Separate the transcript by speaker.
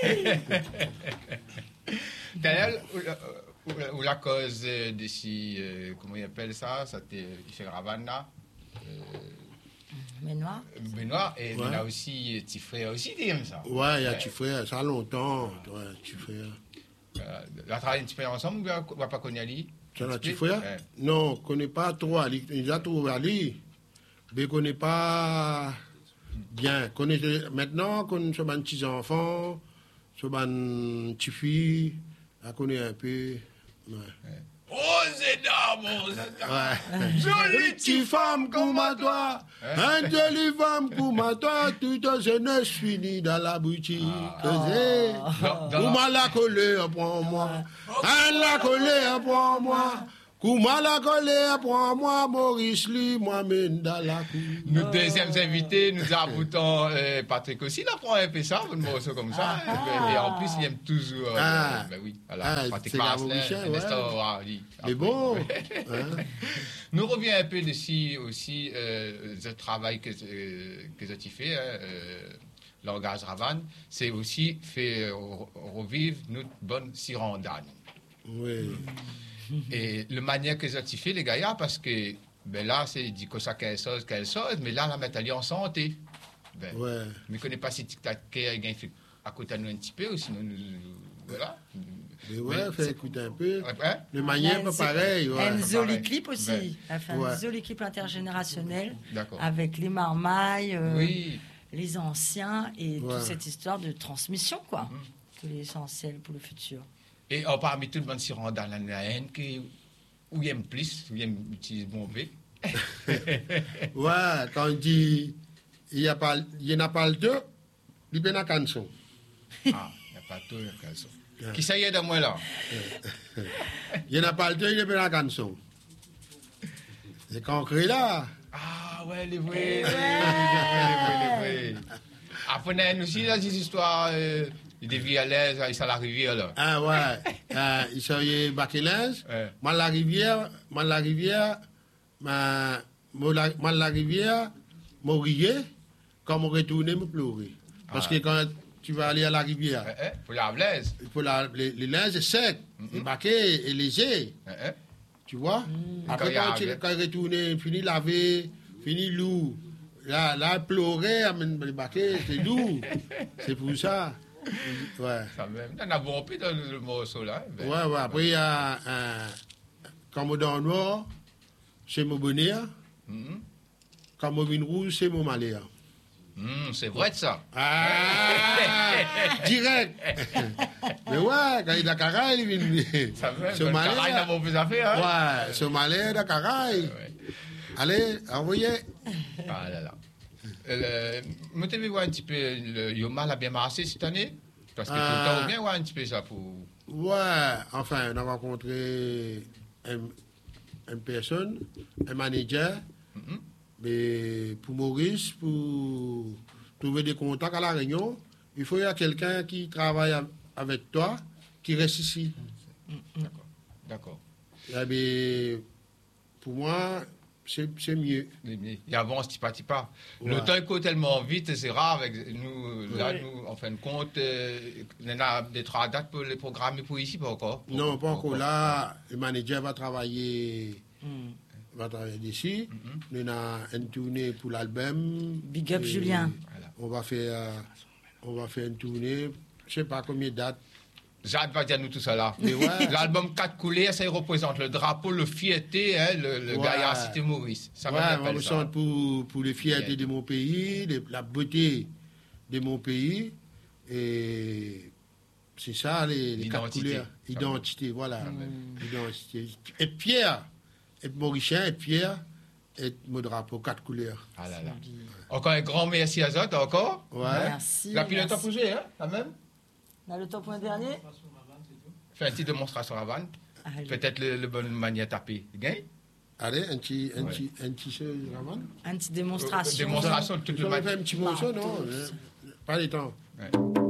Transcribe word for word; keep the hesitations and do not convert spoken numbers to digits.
Speaker 1: D'ailleurs, ou la cause d'ici, euh, comment il appelle ça, ça il fait Ravana. Euh,
Speaker 2: Benoît.
Speaker 1: Benoît, et
Speaker 3: Ouais.
Speaker 1: il y a aussi Tifré aussi dit comme ça.
Speaker 3: Ouais, il y a Tifré, ça a longtemps. Ouais, Tifré.
Speaker 1: Euh, la travaille un petit peu ensemble, ou on va pas connaître Ali?
Speaker 3: Ça a Tifré? Non, on ne connaît pas trop Ali. Il a trouvé Ali, mais on ne connaît pas bien. Connaît, maintenant, qu'on soit un petit enfant, soit un petit fille, on connaît un peu. Ouais.
Speaker 1: Oh, c'est d'âme,
Speaker 3: Ouais.
Speaker 1: jolie
Speaker 3: Petite femme comme à toi, un jolie femme comme à toi, toute jeunesse finie dans la boutique. Comment la coller pour moi? Un la coller pour moi. Comment la coller pour moi? Maurice Lee, moi-même dans la cour.
Speaker 1: Nos deuxièmes invités, nous avons euh, Patrick aussi, il apprend un peu ça, un morceau comme ça. Ah. Et en plus, il aime toujours. Euh,
Speaker 3: Ah.
Speaker 1: Ben oui, voilà.
Speaker 3: Ah,
Speaker 1: Patrick
Speaker 3: c'est
Speaker 1: Marcelin,
Speaker 3: Gabriel,
Speaker 1: un
Speaker 3: ouais.
Speaker 1: instant, ah, oui.
Speaker 3: Mais bon. Hein?
Speaker 1: Nous revient un peu dessus aussi, euh, le travail que, euh, que tu fais, hein, euh, l'orgage Ravan, c'est aussi fait revivre notre bonne Sirandane.
Speaker 3: Oui.
Speaker 1: Et le manière que tu fais, les gars, parce que ben là, c'est dit que ça qu'elle chose, qu'elle chose, mais là, la mettre en santé. Ben,
Speaker 3: Ouais.
Speaker 1: je ne connais pas si tu as fait à côté de nous un petit peu, ou sinon, nous, voilà.
Speaker 3: Mais ouais,
Speaker 1: Mais
Speaker 3: fait
Speaker 1: c'est-
Speaker 3: écouter un peu.
Speaker 1: Ouais.
Speaker 3: Le manière pas pareil. Ouais.
Speaker 2: Un joli
Speaker 1: pareil.
Speaker 2: clip aussi.
Speaker 1: Ouais.
Speaker 2: Elle a fait un
Speaker 3: Ouais.
Speaker 2: joli clip intergénérationnel
Speaker 1: D'accord.
Speaker 2: avec les marmailles, euh,
Speaker 1: Oui.
Speaker 2: les anciens et
Speaker 3: Ouais.
Speaker 2: toute cette histoire de transmission, quoi.
Speaker 1: Mhm.
Speaker 2: Qui est essentiel pour le futur.
Speaker 1: Et oh, parmi tout le monde, si on dans la haine, qui où il aime plus, où il aime utiliser bon B.
Speaker 3: Ouais, quand on dit il n'y a pas, il y en a pas le deux, il y a une canson.
Speaker 1: Ah, il n'y a pas tout le cas. Qui ça y est de moi là?
Speaker 3: Il n'y en a pas le deux, il y a une canson. C'est quand on crée là.
Speaker 1: Ah ouais, les vrais, les vrais, les vrais. Après, nous aussi, là, des histoires euh, des vies à l'aise, ils sont à la rivière là.
Speaker 3: Ah ouais, euh, ils sont y Bakelins,
Speaker 1: Ouais.
Speaker 3: moi la rivière, moi la rivière, ma, moi la, moi la rivière, moi rier, quand on retourne, me pleurer. Parce
Speaker 1: Ah.
Speaker 3: que quand tu vas aller à la rivière,
Speaker 1: Eh, eh, pour la blaise.
Speaker 3: il faut la, les, les linges secs, les baquets et léger,
Speaker 1: Eh, eh.
Speaker 3: tu vois. Après,
Speaker 1: Quand il y a
Speaker 3: quand, tu,
Speaker 1: un-
Speaker 3: quand il retourne, fini laver, fini lourd, là, là, pleurer, amène les baquets, c'est lourd. C'est pour ça. Ouais.
Speaker 1: Ça même. On a bon peu dans le morceau là. Ben,
Speaker 3: Ouais, ouais. Après, il y a un Commodore noir, c'est mon bonheur.
Speaker 1: mhm.
Speaker 3: Commodore rouge, c'est mon malheur.
Speaker 1: Hum, c'est vrai de ça.
Speaker 3: Ah! Direct! Mais ouais, quand il est à Caraï, il vient.
Speaker 1: Ça même.
Speaker 3: Ce
Speaker 1: Le Caraï n'a
Speaker 3: malheur.
Speaker 1: pas plus à faire. Hein?
Speaker 3: Ouais, ce malheur de Caraï.
Speaker 1: Ouais.
Speaker 3: Allez, envoyez.
Speaker 1: Ah là là. Euh, Moi, tu voir un petit peu, le Yoma l'a bien marché cette année? Parce que tout
Speaker 3: Ah.
Speaker 1: le temps, bien voir un petit peu ça pour.
Speaker 3: Ouais, enfin, on a rencontré un, une personne, un manager.
Speaker 1: Mhm.
Speaker 3: Mais pour Maurice, pour trouver des contacts à La Réunion, il faut y avoir quelqu'un qui travaille a- avec toi, qui reste ici.
Speaker 1: D'accord. D'accord.
Speaker 3: Eh bien, pour moi, c'est c'est mieux.
Speaker 1: Il avance petit pas, petit pas.
Speaker 3: Ouais.
Speaker 1: Le temps court tellement vite, c'est rare. Avec nous, là,
Speaker 2: Oui.
Speaker 1: nous, en fin de compte, euh, on a des trois dates pour les programmer pour ici, pas encore. Pour-
Speaker 3: Non, pas
Speaker 1: pour-
Speaker 3: encore. Là, le manager va travailler,
Speaker 2: Mm.
Speaker 3: va travailler d'ici.
Speaker 1: Mhm.
Speaker 3: On a une tournée pour l'album.
Speaker 2: Big up,
Speaker 3: Et
Speaker 2: Julien.
Speaker 1: Voilà.
Speaker 3: On va faire, euh, on va faire une tournée. Je sais pas combien de dates.
Speaker 1: Jade va dire nous tout ça là.
Speaker 3: Mais ouais.
Speaker 1: L'album quatre coulées, ça il représente le drapeau, le fierté, hein, le, le
Speaker 3: Ouais.
Speaker 1: gars à Cité Maurice. Ça
Speaker 3: Ouais,
Speaker 1: m'appelle
Speaker 3: on me
Speaker 1: ça.
Speaker 3: chante pour, pour les fiertés
Speaker 1: Fierté.
Speaker 3: de mon pays, de, la beauté de mon pays. Et c'est ça, les, les quatre
Speaker 1: L'identité.
Speaker 3: couleurs. Identité, voilà.
Speaker 1: Mm.
Speaker 3: Identité. Être fier, être mauricien, être fier, être mon drapeau, quatre couleurs.
Speaker 1: Ah là là. Encore un grand merci à Zot, encore.
Speaker 3: Ouais.
Speaker 2: Merci.
Speaker 1: La pilote a
Speaker 2: merci.
Speaker 1: bougé, hein, quand même.
Speaker 2: On a le temps pour un dernier.
Speaker 1: Fait une petite démonstration avant.
Speaker 2: Allez.
Speaker 1: Peut-être le, le bonne manière taper. Gagne.
Speaker 3: Allez, un petit, un
Speaker 1: Ouais.
Speaker 3: petit, un petit seul, Raman.
Speaker 2: Une petite démonstration.
Speaker 1: Démonstration de toute
Speaker 3: Tu
Speaker 1: le
Speaker 3: vas
Speaker 1: match.
Speaker 3: faire un petit morceau, non?
Speaker 2: Marteau.
Speaker 3: Pas les temps.
Speaker 1: Ouais.